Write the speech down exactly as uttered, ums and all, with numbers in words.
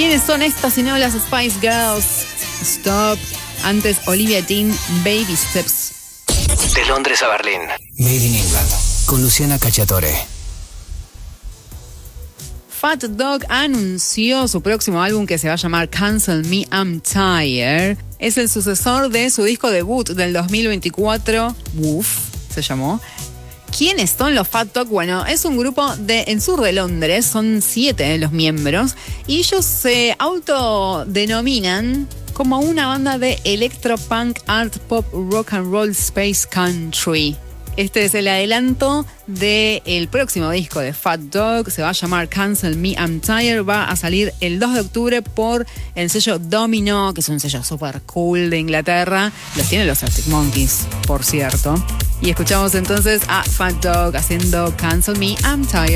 ¿Quiénes son estas si no las Spice Girls? Stop. Antes Olivia Dean, Baby Steps. De Londres a Berlín. Made in England. Con Luciana Cacciatore. Fat Dog anunció su próximo álbum que se va a llamar Cancel Me, I'm Tired. Es el sucesor de su disco debut del dos mil veinticuatro, Woof, se llamó. ¿Quiénes son los Fat Dog? Bueno, es un grupo de en sur de Londres, son siete los miembros, y ellos se autodenominan como una banda de electropunk, art pop, rock and roll, space country. Este es el adelanto del próximo disco de Fat Dog. Se va a llamar Cancel Me, I'm Tired. Va a salir el dos de octubre por el sello Domino, que es un sello super cool de Inglaterra. Los tienen los Arctic Monkeys, por cierto. Y escuchamos entonces a Fat Dog haciendo Cancel Me, I'm Tired.